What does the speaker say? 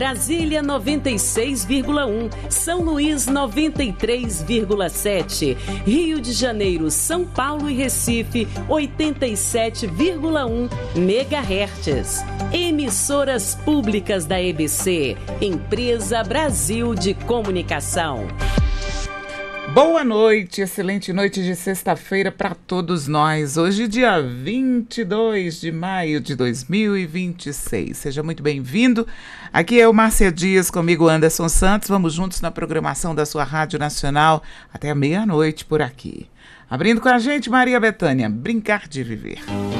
Brasília 96,1, São Luís 93,7, Rio de Janeiro, São Paulo e Recife 87,1 MHz. Emissoras públicas da EBC, Empresa Brasil de Comunicação. Boa noite, excelente noite de sexta-feira para todos nós. Hoje, dia 22 de maio de 2026. Seja muito bem-vindo. Aqui é o Márcia Dias, comigo Anderson Santos. Vamos juntos na programação da sua Rádio Nacional até a meia-noite por aqui. Abrindo com a gente, Maria Bethânia, Brincar de Viver.